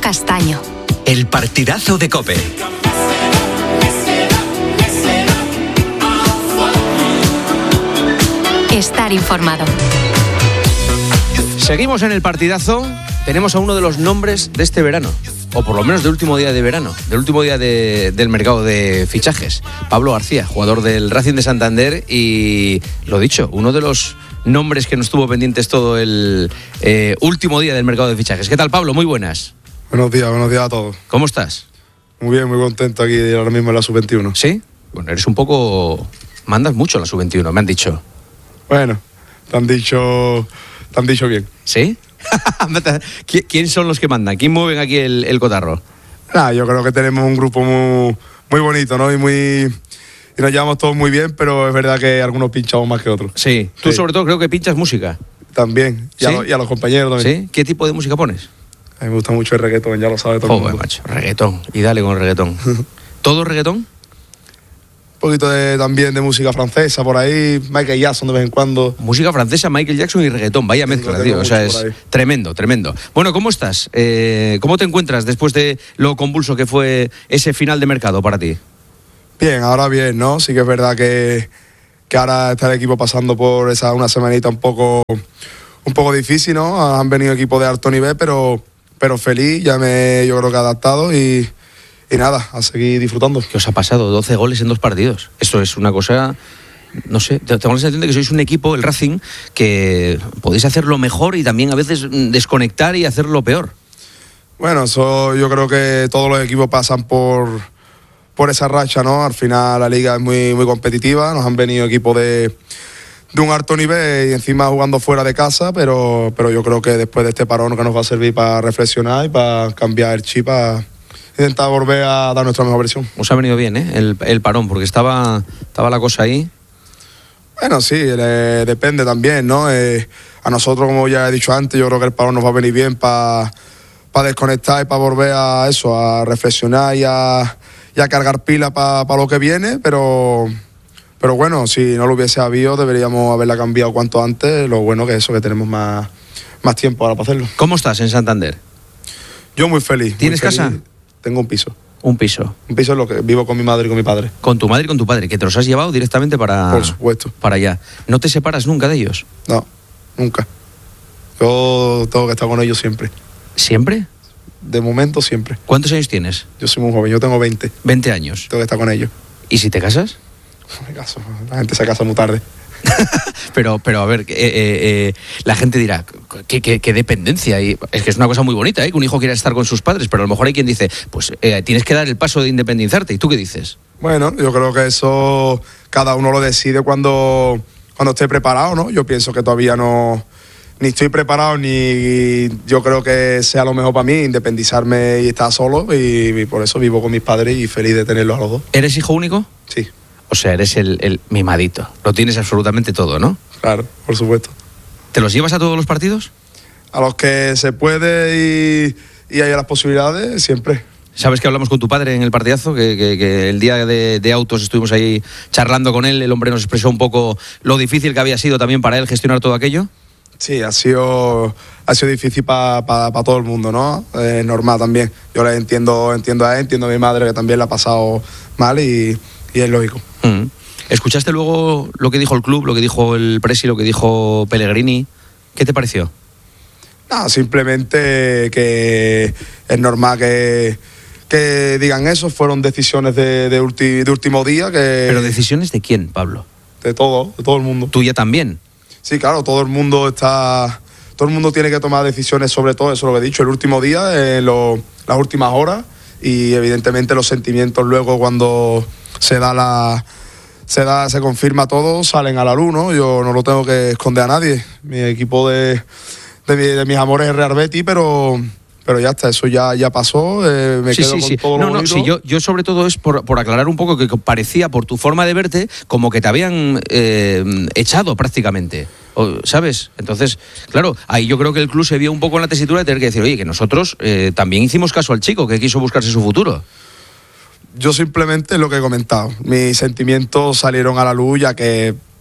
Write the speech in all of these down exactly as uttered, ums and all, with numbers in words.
Castaño. El partidazo de COPE. Estar informado. Seguimos en el partidazo. Tenemos a uno de los nombres de este verano, o por lo menos del último día de verano, del último día de, del mercado de fichajes. Pablo García, jugador del Racing de Santander y, lo dicho, uno de los nombres que nos tuvo pendientes todo el eh, último día del mercado de fichajes. ¿Qué tal, Pablo? Muy buenas. Buenos días, buenos días a todos. ¿Cómo estás? Muy bien, muy contento aquí ahora mismo en la sub veintiuno. ¿Sí? Bueno, eres un poco... mandas mucho en la sub veintiuno, me han dicho. Bueno, te han dicho, te han dicho bien. ¿Sí? ¿Quién son los que mandan? ¿Quién mueven aquí el, el cotarro? Nah, yo creo que tenemos un grupo muy, muy bonito, ¿no? Y muy y nos llevamos todos muy bien, pero es verdad que algunos pinchamos más que otros. Sí. Tú Sí. sobre todo creo que pinchas música. También. Y, ¿Sí? a, los, y a los compañeros también. ¿Sí? ¿Qué tipo de música pones? A mí me gusta mucho el reggaetón, ya lo sabe todo el Joder, mundo. macho. Reggaetón. Y dale con el reggaetón. ¿Todo reggaetón? Un poquito de, también de música francesa por ahí, Michael Jackson de vez en cuando. Música francesa, Michael Jackson y reggaetón. Vaya mezcla, lo tengo tío. O sea, mucho es por ahí. tremendo, tremendo. Bueno, ¿cómo estás? Eh, ¿Cómo te encuentras después de lo convulso que fue ese final de mercado para ti? Bien, ahora bien, ¿no? Sí que es verdad que, que ahora está el equipo pasando por esa una semanita un poco, un poco difícil, ¿no? Han venido equipos de alto nivel, pero, pero feliz, ya me yo creo que adaptado y, y nada, a seguir disfrutando. ¿Qué os ha pasado? doce goles en dos partidos. Eso es una cosa... No sé, tengo la sensación de que sois un equipo, el Racing, que podéis hacerlo mejor y también a veces desconectar y hacerlo peor. Bueno, eso yo creo que todos los equipos pasan por, por esa racha, ¿no? Al final la liga es muy, muy competitiva, nos han venido equipos de, de un alto nivel y encima jugando fuera de casa, pero, pero yo creo que después de este parón que nos va a servir para reflexionar y para cambiar el chip, para intentar volver a dar nuestra mejor versión. Os ha venido bien, ¿eh? El, el parón, porque estaba, estaba la cosa ahí. Bueno, sí, le, depende también, ¿no? Eh, a nosotros, como ya he dicho antes, yo creo que el parón nos va a venir bien para para desconectar y para volver a eso, a reflexionar y a, y a cargar pila para pa lo que viene, pero, pero bueno, si no lo hubiese habido, deberíamos haberla cambiado cuanto antes. Lo bueno que es eso, que tenemos más, más tiempo ahora para hacerlo. ¿Cómo estás en Santander? Yo muy feliz. ¿Tienes muy feliz. casa? Tengo un piso. Un piso. Un piso en lo que vivo con mi madre y con mi padre. Con tu madre y con tu padre, que te los has llevado directamente para... Por supuesto. Para allá. ¿No te separas nunca de ellos? No, nunca. Yo tengo que estar con ellos siempre. ¿Siempre? De momento, siempre. ¿Cuántos años tienes? Yo soy muy joven, yo tengo veinte. veinte años. Tengo que estar con ellos. ¿Y si te casas? No me caso, la gente se casa muy tarde. pero, pero a ver, eh, eh, eh, la gente dirá, ¿qué, qué, qué dependencia? Y es que es una cosa muy bonita, ¿eh? Que un hijo quiera estar con sus padres, pero a lo mejor hay quien dice, pues eh, tienes que dar el paso de independizarte. ¿Y tú qué dices? Bueno, yo creo que eso cada uno lo decide cuando, cuando esté preparado, ¿no? Yo pienso que todavía no... Ni estoy preparado, ni yo creo que sea lo mejor para mí, independizarme y estar solo, y, y por eso vivo con mis padres y feliz de tenerlos a los dos. ¿Eres hijo único? Sí. O sea, eres el, el mimadito. Lo tienes absolutamente todo, ¿no? Claro, por supuesto. ¿Te los llevas a todos los partidos? A los que se puede y, y hay las posibilidades, siempre. ¿Sabes que hablamos con tu padre en el partidazo? Que, que, que el día de, de autos estuvimos ahí charlando con él. El hombre nos expresó un poco lo difícil que había sido también para él gestionar todo aquello. Sí, ha sido, ha sido difícil para pa, pa todo el mundo, ¿no? Es normal también. Yo le entiendo, entiendo a él, entiendo a mi madre que también le ha pasado mal y, y es lógico. Mm. ¿Escuchaste luego lo que dijo el club, lo que dijo el Presi, lo que dijo Pellegrini? ¿Qué te pareció? No, simplemente que es normal que, que digan eso. Fueron decisiones de, de, ulti, de último día. Que ¿Pero decisiones de quién, Pablo? De todo, de todo el mundo. ¿Tuya también? Sí, claro, todo el mundo está... Todo el mundo tiene que tomar decisiones sobre todo, eso lo he dicho, el último día, en lo, las últimas horas, y evidentemente los sentimientos luego cuando se da la... Se da, se confirma todo, salen a la luz, ¿no? Yo no lo tengo que esconder a nadie. Mi equipo de, de, mi, de mis amores es Real Betis, pero... Pero ya está, eso ya, ya pasó, eh, me sí, quedo sí, con sí. todo no, lo bonito. No, sí, yo, yo sobre todo es por, por aclarar un poco que parecía, por tu forma de verte, como que te habían eh, echado prácticamente, o, ¿sabes? Entonces, claro, ahí yo creo que el club se vio un poco en la tesitura de tener que decir, oye, que nosotros eh, también hicimos caso al chico, que quiso buscarse su futuro. Yo simplemente lo que he comentado, mis sentimientos salieron a la luz ya que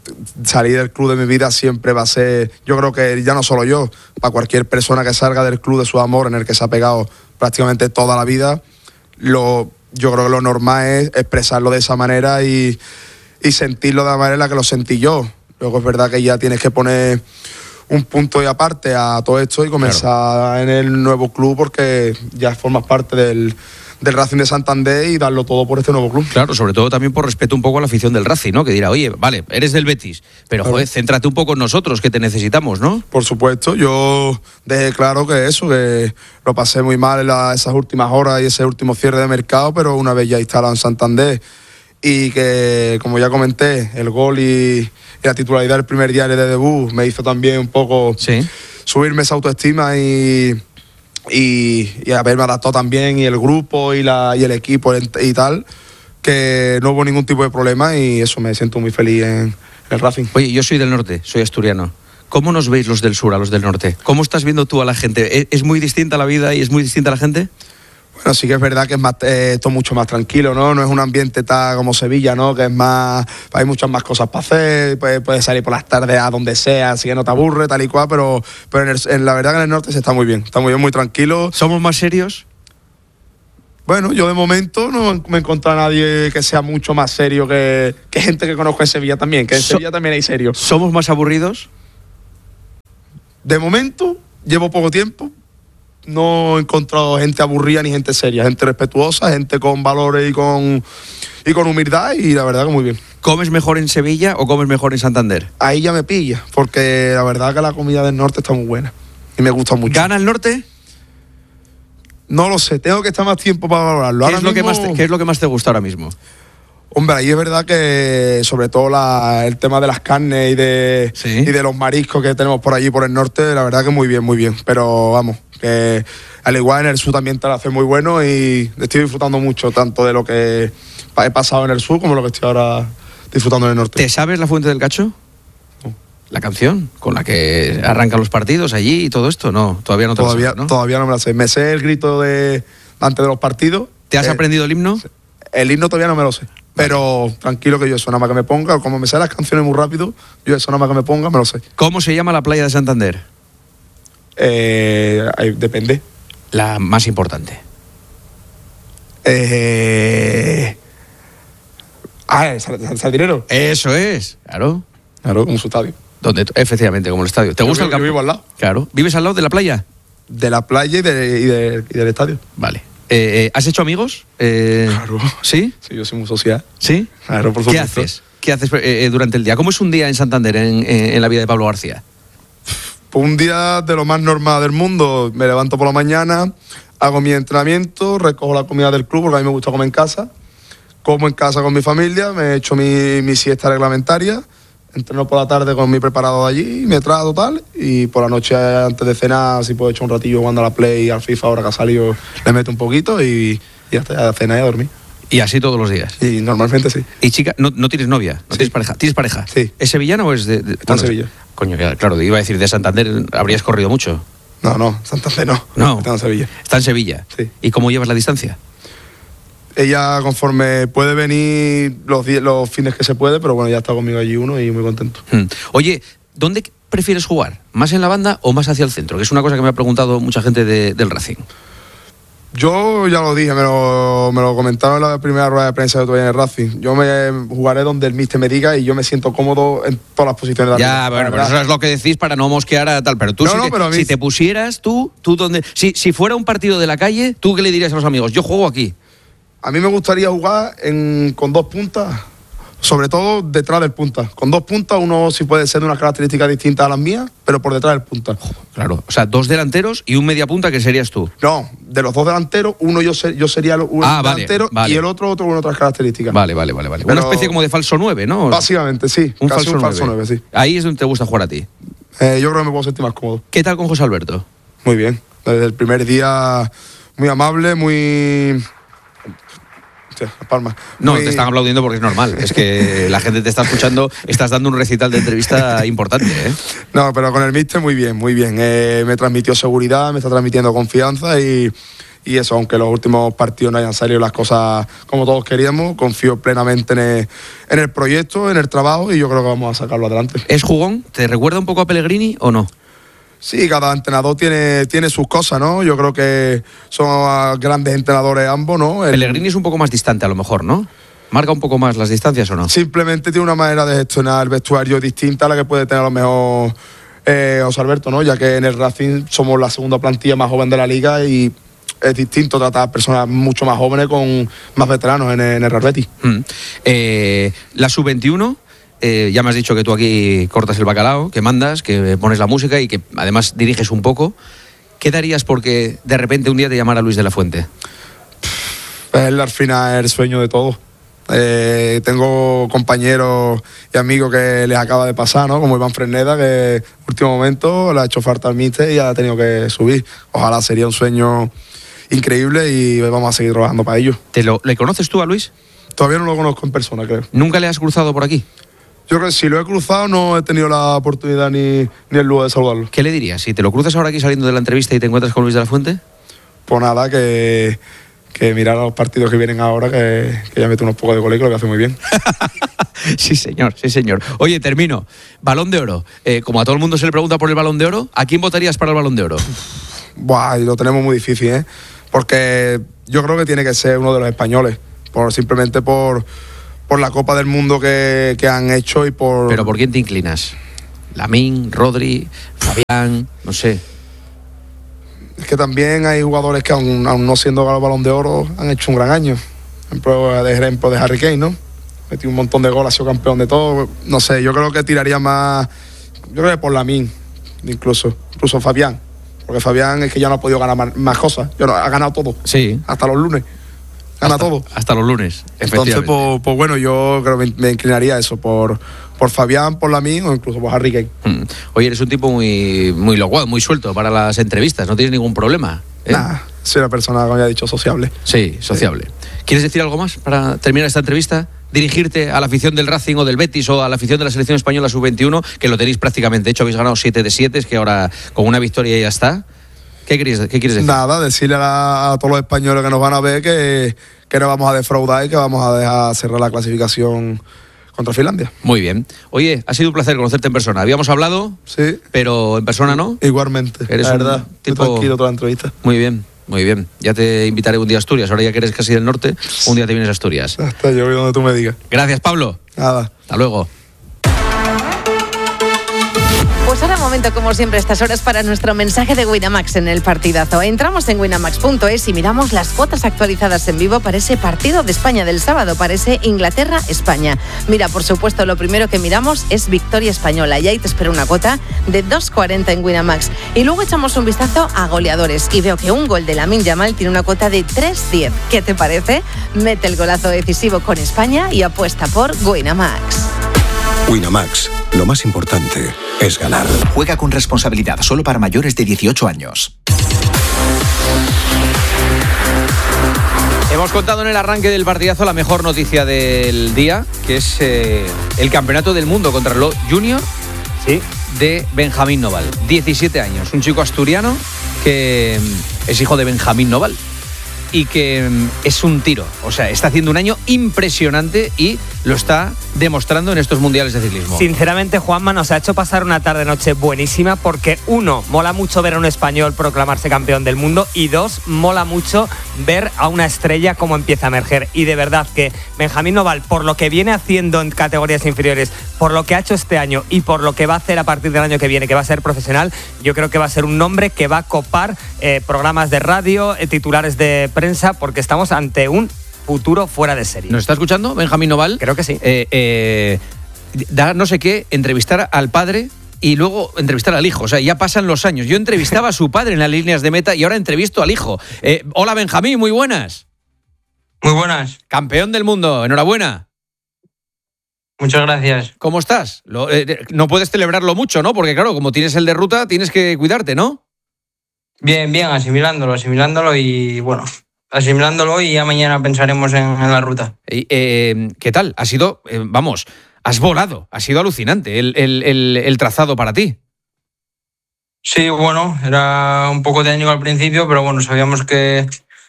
salir del club de mi vida siempre va a ser, yo creo que ya no solo yo, para cualquier persona que salga del club de su amor en el que se ha pegado prácticamente toda la vida, lo, yo creo que lo normal es expresarlo de esa manera y, y sentirlo de la manera que lo sentí yo. Luego es verdad que ya tienes que poner un punto y aparte a todo esto y comenzar claro. en el nuevo club porque ya formas parte del... del Racing de Santander y darlo todo por este nuevo club. Claro, sobre todo también por respeto un poco a la afición del Racing, ¿no? Que dirá, oye, vale, eres del Betis, pero joder, céntrate un poco en nosotros, que te necesitamos, ¿no? Por supuesto, yo dejé claro que eso, que lo pasé muy mal en la, esas últimas horas y ese último cierre de mercado, pero una vez ya instalado en Santander y que, como ya comenté, el gol y, y la titularidad del primer día de debut me hizo también un poco sí. subirme esa autoestima y... Y, y haberme adaptado también y el grupo y, la, y el equipo y tal, que no hubo ningún tipo de problema y eso me siento muy feliz en, en el Racing. Oye, yo soy del norte, soy asturiano. ¿Cómo nos veis los del sur a los del norte? ¿Cómo estás viendo tú a la gente? ¿Es, es muy distinta la vida y es muy distinta la gente? Bueno, sí que es verdad que es más, eh, esto es mucho más tranquilo, ¿no? No es un ambiente tan como Sevilla, ¿no? Que es más, hay muchas más cosas para hacer, puedes, puedes salir por las tardes a donde sea, así que no te aburre, tal y cual, pero, pero en, el, en la verdad que en el norte se está muy bien, está muy bien, muy tranquilo. ¿Somos más serios? Bueno, yo de momento no me he encontrado a nadie que sea mucho más serio que, que gente que conozco en Sevilla también, que en so- Sevilla también hay serios. ¿Somos más aburridos? De momento, llevo poco tiempo. No he encontrado gente aburrida ni gente seria, gente respetuosa, gente con valores y con, y con humildad y la verdad que muy bien. ¿Comes mejor en Sevilla o comes mejor en Santander? Ahí ya me pilla, porque la verdad que la comida del norte está muy buena y me gusta mucho. ¿Gana el norte? No lo sé, tengo que estar más tiempo para valorarlo. ¿Qué, es, lo mismo... que más te, ¿Qué es lo que más te gusta ahora mismo? Hombre, ahí es verdad que sobre todo la, el tema de las carnes y de, ¿sí? y de los mariscos que tenemos por allí, por el norte, la verdad que muy bien, muy bien. Pero vamos, que al igual en el sur también te lo hace muy bueno y estoy disfrutando mucho, tanto de lo que he pasado en el sur como lo que estoy ahora disfrutando en el norte. ¿Te sabes la Fuente del Cacho? No. La canción con la que arrancan los partidos allí y todo esto, no, todavía no te todavía, lo sabes, ¿no? Todavía no me la sé. Me sé el grito de antes de los partidos. ¿Te has eh, aprendido el himno? El himno todavía no me lo sé. Pero tranquilo que yo eso nada más que me ponga, como me sé las canciones muy rápido, yo eso nada más que me ponga, me lo sé. ¿Cómo se llama la playa de Santander? Eh, depende. La más importante. Eh... Ah, el Sardinero. Eso es, claro. Claro, como su estadio. Donde, efectivamente, como el estadio. ¿Te yo gusta vivo, el campo? Yo vivo al lado. Claro. ¿Vives al lado de la playa? De la playa y, de, y, de, y del estadio. Vale. Eh, ¿Has hecho amigos? Eh, claro. ¿Sí? Sí, yo soy muy social. ¿Sí? Claro, por supuesto. ¿Qué haces? ¿Qué haces eh, durante el día? ¿Cómo es un día en Santander, en, en la vida de Pablo García? Pues un día de lo más normal del mundo. Me levanto por la mañana, hago mi entrenamiento, recojo la comida del club, porque a mí me gusta comer en casa. Como en casa con mi familia, me echo mi, mi siesta reglamentaria. Entreno por la tarde con mi preparado de allí, me trato tal, y por la noche antes de cenar, si puedo echar un ratillo jugando a la Play y al FIFA, ahora que ha salido, le meto un poquito y, y hasta a cenar y a dormir. Y así todos los días. Y normalmente sí. Y chica, no, no tienes novia, no sí. tienes pareja. ¿Tienes pareja? Sí. ¿Es sevillana o es de...? de Está bueno, en Sevilla. Coño, claro, iba a decir de Santander, habrías corrido mucho. No, no, Santander no. No. Está en Sevilla. Está en Sevilla. Sí. ¿Y cómo llevas la distancia? Ella conforme puede venir los, los fines que se puede, pero bueno, ya está conmigo allí uno y muy contento. Hmm. Oye, ¿dónde prefieres jugar? ¿Más en la banda o más hacia el centro? Que es una cosa que me ha preguntado mucha gente de, del Racing. Yo ya lo dije, me lo, me lo comentaron en la primera rueda de prensa que tuve en el Racing. Yo me jugaré donde el míster me diga y yo me siento cómodo en todas las posiciones de la Ya, bueno, pero eso es lo que decís para no mosquear a tal. Pero tú, no, si, no, te, pero mí... si te pusieras, tú, tú donde, si, si fuera un partido de la calle, ¿tú qué le dirías a los amigos? Yo juego aquí. A mí me gustaría jugar en, con dos puntas, sobre todo detrás del punta. Con dos puntas, uno sí puede ser de unas características distintas a las mías, pero por detrás del punta. Claro, o sea, dos delanteros y un media punta que serías tú. No, de los dos delanteros, uno yo, ser, yo sería un ah, delantero vale, vale. y el otro otro con otras características. Vale, vale, vale. vale. Pero, una especie como de falso nueve, ¿no? Básicamente, sí. Un casi falso, un falso nueve, sí. Ahí es donde te gusta jugar a ti. Eh, yo creo que me puedo sentir más cómodo. ¿Qué tal con José Alberto? Muy bien. Desde el primer día, muy amable, muy... Hostia, las palmas. No, muy... te están aplaudiendo porque es normal. Es que la gente te está escuchando, estás dando un recital de entrevista importante, ¿eh? No, pero con el míster muy bien, muy bien. Eh, me transmitió seguridad, me está transmitiendo confianza y, y eso, aunque los últimos partidos no hayan salido las cosas como todos queríamos, confío plenamente en el, en el proyecto, en el trabajo, y yo creo que vamos a sacarlo adelante. ¿Es jugón? ¿Te recuerda un poco a Pellegrini o no? Sí, cada entrenador tiene, tiene sus cosas, ¿no? Yo creo que son grandes entrenadores ambos, ¿no? El... Pellegrini es un poco más distante a lo mejor, ¿no? ¿Marca un poco más las distancias o no? Simplemente tiene una manera de gestionar el vestuario distinta a la que puede tener a lo mejor eh, José Alberto, ¿no? Ya que en el Racing somos la segunda plantilla más joven de la liga y es distinto tratar a personas mucho más jóvenes con más veteranos en el, en el Real Betis. Mm. Eh, la sub veintiuno... Eh, ya me has dicho que tú aquí cortas el bacalao, que mandas, que pones la música y que además diriges un poco. ¿Qué darías porque de repente un día te llamara Luis de la Fuente? Es al final el sueño de todos. Eh, tengo compañeros y amigos que les acaba de pasar, ¿no? Como Iván Fresneda, que en último momento le ha hecho falta al míster y ha tenido que subir. Ojalá, sería un sueño increíble y vamos a seguir trabajando para ello. ¿Te lo, ¿Le conoces tú a Luis? Todavía no lo conozco en persona, creo. ¿Nunca le has cruzado por aquí? Yo creo que si lo he cruzado no he tenido la oportunidad ni, ni el lugar de saludarlo. ¿Qué le dirías? Si te lo cruzas ahora aquí saliendo de la entrevista y te encuentras con Luis de la Fuente. Pues nada, que, que mirar los partidos que vienen ahora, que, que ya mete unos pocos de gol, que lo hace muy bien. Sí, señor, sí, señor. Oye, termino. Balón de Oro. Eh, como a todo el mundo se le pregunta por el Balón de Oro, ¿a quién votarías para el Balón de Oro? Buah, lo tenemos muy difícil, ¿eh? Porque yo creo que tiene que ser uno de los españoles, por simplemente por... por la Copa del Mundo que, que han hecho y por... ¿Pero por quién te inclinas? Lamine, Rodri, Fabián, no sé. Es que también hay jugadores que aún, aún no siendo Balón de Oro han hecho un gran año. Ejemplo de, ejemplo de Harry Kane, ¿no? Metió un montón de goles, ha sido campeón de todo. No sé, yo creo que tiraría más... Yo creo que por Lamine, incluso. Incluso Fabián. Porque Fabián es que ya no ha podido ganar más, más cosas. Yo no, ha ganado todo. Sí. Hasta los lunes. Gana hasta, todo. Hasta los lunes, Entonces, pues, pues bueno, yo creo que me, me inclinaría a eso, por, por Fabián, por Lamine o incluso por Harry Kane. Mm. Oye, eres un tipo muy, muy locuaz, muy suelto para las entrevistas, no tienes ningún problema. ¿eh? Nah, soy una persona, como ya he dicho, sociable. Sí, sociable. Sí. ¿Quieres decir algo más para terminar esta entrevista? ¿Dirigirte a la afición del Racing o del Betis o a la afición de la selección española sub veintiuno, que lo tenéis prácticamente hecho, habéis ganado siete de siete, es que ahora con una victoria ya está? ¿Qué quieres, qué quieres decir? Nada, decirle a, a todos los españoles que nos van a ver que, que no vamos a defraudar y que vamos a dejar cerrar la clasificación contra Finlandia. Muy bien. Oye, ha sido un placer conocerte en persona. Habíamos hablado, sí, pero en persona no. Igualmente. Eres la verdad, un tipo tranquilo toda la entrevista. Muy bien, muy bien. Ya te invitaré un día a Asturias. Ahora ya que eres casi del norte, un día te vienes a Asturias. Hasta yo voy donde tú me digas. Gracias, Pablo. Nada. Hasta luego. Pues ahora momento, como siempre, estas horas para nuestro mensaje de Winamax en el partidazo. Entramos en winamax punto es y miramos las cuotas actualizadas en vivo para ese partido de España del sábado, para ese Inglaterra-España. Mira, por supuesto, lo primero que miramos es victoria española y ahí te espera una cuota de dos cuarenta en Winamax. Y luego echamos un vistazo a goleadores y veo que un gol de Lamine Yamal tiene una cuota de tres diez. ¿Qué te parece? Mete el golazo decisivo con España y apuesta por Winamax. Winamax, lo más importante es ganar. Juega con responsabilidad, solo para mayores de dieciocho años. Hemos contado en el arranque del partidazo la mejor noticia del día, que es eh, el campeonato del mundo contra el Junior, sí, de Benjamín Noval. diecisiete años, un chico asturiano que es hijo de Benjamín Noval y que es un tiro. O sea, está haciendo un año impresionante y lo está demostrando en estos mundiales de ciclismo. Sinceramente, Juanma, nos ha hecho pasar una tarde-noche buenísima porque, uno, mola mucho ver a un español proclamarse campeón del mundo y, dos, mola mucho ver a una estrella cómo empieza a emerger. Y de verdad que Benjamín Noval, por lo que viene haciendo en categorías inferiores, por lo que ha hecho este año y por lo que va a hacer a partir del año que viene, que va a ser profesional, yo creo que va a ser un nombre que va a copar eh, programas de radio, eh, titulares de prensa, porque estamos ante un futuro fuera de serie. ¿Nos está escuchando Benjamín Noval? Creo que sí. Eh, eh, da no sé qué, entrevistar al padre y luego entrevistar al hijo. O sea, ya pasan los años. Yo entrevistaba a su padre en las líneas de meta y ahora entrevisto al hijo. Eh, hola, Benjamín, muy buenas. Muy buenas. Campeón del mundo, enhorabuena. Muchas gracias. ¿Cómo estás? Lo, eh, no puedes celebrarlo mucho, ¿no? Porque claro, como tienes el de ruta, tienes que cuidarte, ¿no? Bien, bien, asimilándolo, asimilándolo y bueno... asimilándolo y ya mañana pensaremos en, en la ruta. Eh, eh, ¿Qué tal? Ha sido, eh, vamos, has volado, ha sido alucinante el, el, el, el trazado para ti. Sí, bueno, era un poco técnico al principio, pero bueno, sabíamos que,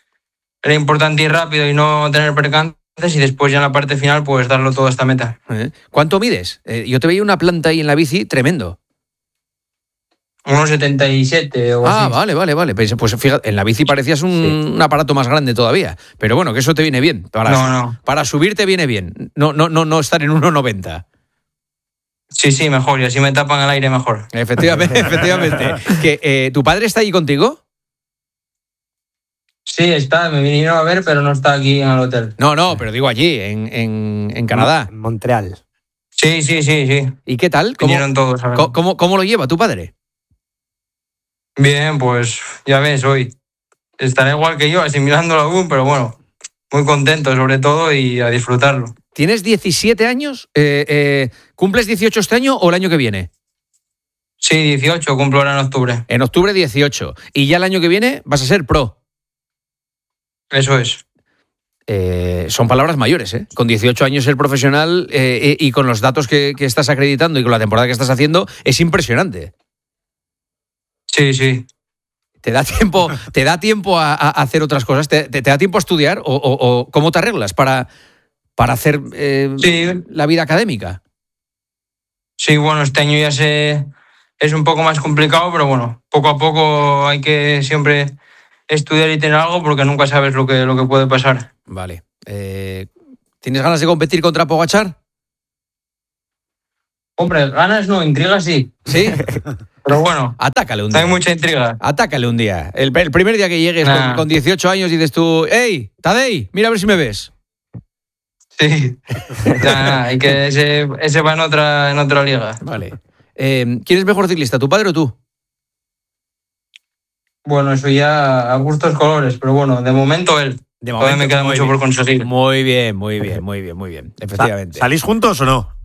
era importante ir rápido y no tener percances y después ya en la parte final pues darlo todo a esta meta. ¿Eh? ¿Cuánto mides? Eh, yo te veía una planta ahí en la bici tremendo. uno setenta y siete o Ah, así. vale, vale, vale. Pues, pues fíjate, en la bici parecías un, sí. un aparato más grande todavía. Pero bueno, que eso te viene bien. Para, no, no. Para subir te viene bien. No, no, no, no estar en uno noventa. Sí, sí, mejor. Y así me tapan el aire mejor. Efectivamente, efectivamente. que, eh, ¿Tu padre está ahí contigo? Sí, está. Me vinieron a ver, pero no está aquí en el hotel. No, no, pero digo allí, en, en, en Canadá. En Montreal. Sí, sí, sí, sí. ¿Y qué tal? ¿Cómo, vinieron todos a ver. ¿cómo, cómo, ¿Cómo lo lleva tu padre? Bien, pues ya ves, hoy estaré igual que yo, asimilándolo aún, pero bueno, muy contento sobre todo y a disfrutarlo. ¿Tienes diecisiete años? Eh, eh, ¿Cumples dieciocho este año o el año que viene? Sí, dieciocho, cumplo ahora en octubre. En octubre dieciocho. ¿Y ya el año que viene vas a ser pro? Eso es. Eh, son palabras mayores, ¿eh? Con dieciocho años ser profesional eh, y con los datos que, que estás acreditando y con la temporada que estás haciendo, es impresionante. Sí, sí. ¿Te da tiempo, te da tiempo a, a hacer otras cosas? ¿Te, te, te da tiempo a estudiar? ¿O, o, o cómo te arreglas para, para hacer eh, sí. la vida académica? Sí, bueno, este año ya se, es un poco más complicado, pero bueno, poco a poco hay que siempre estudiar y tener algo porque nunca sabes lo que, lo que puede pasar. Vale. Eh, ¿Tienes ganas de competir contra Pogačar? Hombre, ganas no, intriga sí. ¿Sí? Pero bueno, atácale un día. Hay mucha intriga. Atácale un día. El, el primer día que llegues nah. con, con dieciocho años y dices tú, ¡Ey, Tadej, mira a ver si me ves! Sí. Ya, nah, hay que ese, ese va en otra, en otra liga. Vale. Eh, ¿Quién es mejor ciclista, tu padre o tú? Bueno, eso ya a gustos colores, pero bueno, de momento él. De momento, todavía me queda mucho bien. por conseguir. Muy bien, muy bien, muy bien, muy bien. Efectivamente. ¿Salís juntos o no?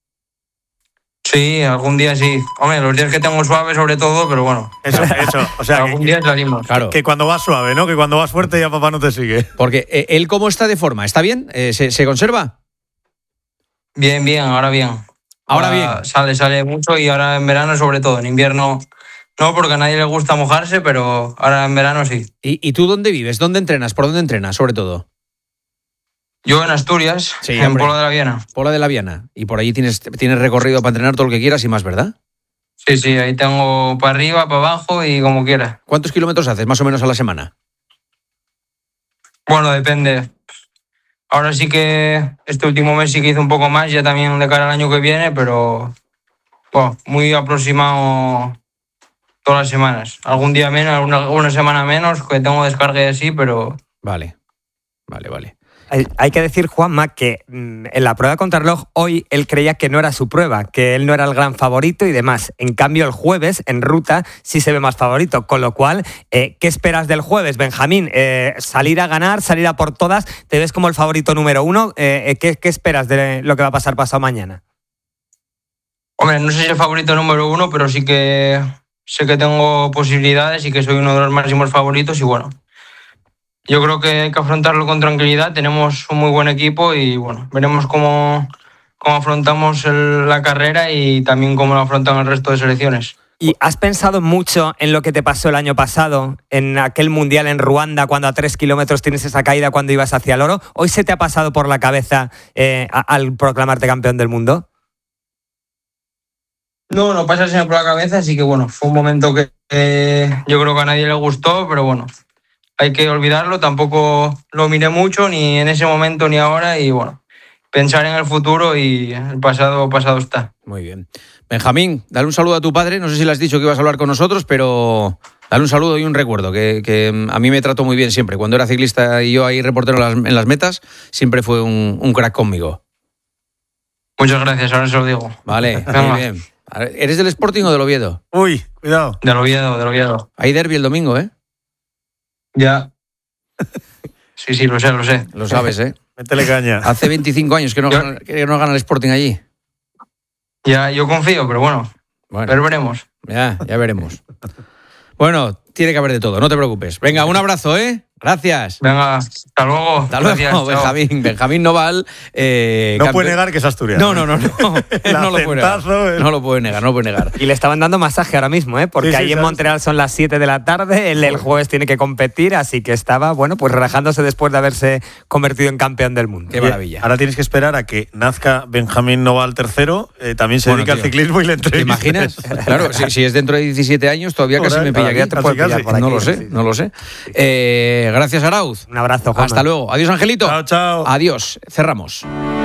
Sí, algún día sí. Hombre, los días que tengo suave sobre todo, pero bueno. Eso, eso. O sea, algún que, día salimos. Claro. Que cuando vas suave, ¿no? Que cuando vas fuerte ya papá no te sigue. Porque eh, él cómo está de forma, ¿está bien? Eh, ¿se, ¿Se conserva? Bien, bien, ahora bien. Ahora, ahora bien. Sale, sale mucho y ahora en verano sobre todo. En invierno no, porque a nadie le gusta mojarse, pero ahora en verano sí. ¿Y, y tú dónde vives? ¿Dónde entrenas? ¿Por dónde entrenas, sobre todo? Yo en Asturias, sí, en hombre. Pola de la Viana. Pola de la Viana. Y por allí tienes, tienes recorrido para entrenar todo lo que quieras y más, ¿verdad? Sí, sí, ahí tengo para arriba, para abajo y como quiera. ¿Cuántos kilómetros haces más o menos a la semana? Bueno, depende. Ahora sí que este último mes sí que hice un poco más, ya también de cara al año que viene, pero bueno, muy aproximado todas las semanas. Algún día menos, una, una semana menos, que tengo descarga y así, pero... Vale, vale, vale. Hay, hay que decir, Juanma, que mmm, en la prueba contrarreloj hoy él creía que no era su prueba, que él no era el gran favorito y demás. En cambio, el jueves, en ruta, sí se ve más favorito. Con lo cual, eh, ¿qué esperas del jueves, Benjamín? Eh, ¿Salir a ganar, salir a por todas? ¿Te ves como el favorito número uno? Eh, ¿qué, ¿Qué esperas de lo que va a pasar pasado mañana? Hombre, no sé si el favorito número uno, pero sí que sé que tengo posibilidades y que soy uno de los máximos favoritos y bueno... Yo creo que hay que afrontarlo con tranquilidad, tenemos un muy buen equipo y bueno, veremos cómo, cómo afrontamos el, la carrera y también cómo lo afrontan el resto de selecciones. ¿Y has pensado mucho en lo que te pasó el año pasado, en aquel mundial en Ruanda, cuando a tres kilómetros tienes esa caída cuando ibas hacia el oro? ¿Hoy se te ha pasado por la cabeza eh, al proclamarte campeón del mundo? No, no pasa por la cabeza, así que bueno, fue un momento que eh, yo creo que a nadie le gustó, pero bueno... Hay que olvidarlo, tampoco lo miré mucho, ni en ese momento ni ahora, y bueno, pensar en el futuro y el pasado, pasado está. Muy bien. Benjamín, dale un saludo a tu padre, no sé si le has dicho que ibas a hablar con nosotros, pero dale un saludo y un recuerdo, que, que a mí me trató muy bien siempre. Cuando era ciclista y yo ahí reportero en las, en las metas, siempre fue un, un crack conmigo. Muchas gracias, ahora se lo digo. Vale, muy bien. ¿Eres del Sporting o del Oviedo? Uy, cuidado. Del Oviedo, del Oviedo. Hay derbi el domingo, ¿eh? Ya. Sí, sí, lo sé, lo sé. Lo sabes, ¿eh? Métele caña. Hace veinticinco años que no, gana, que no gana el Sporting allí. Ya, yo confío, pero bueno, bueno. Pero veremos. Ya, ya veremos. Bueno, tiene que haber de todo, no te preocupes. Venga, un abrazo, ¿eh? Gracias. Venga, hasta luego. Hasta luego, Gracias, chao. Benjamín. Benjamín Noval. Eh, No campe- puede negar que es asturiano. No, no, no. No, El no lo puede negar. acentazo es- No lo puede negar, no lo puede negar. Y le estaban dando masaje ahora mismo, ¿eh? Porque Sí, sí, ahí en ¿sabes? Montreal son las siete de la tarde, él el jueves tiene que competir, así que estaba, bueno, pues relajándose después de haberse convertido en campeón del mundo. Qué Oye, maravilla. Ahora tienes que esperar a que nazca Benjamín Noval tercero, eh, también se Bueno, dedica tío, al ciclismo y le ¿Te entrevistas. imaginas? Claro, si, si es dentro de diecisiete años, todavía Por casi ahí, me pilla todavía aquí. te puede pillar casi. por aquí. No lo sé, sí. no lo sé. Eh, gracias, Arauz. Un abrazo, Juanma. Hasta luego. Adiós, Angelito. Chao, chao. Adiós. Cerramos.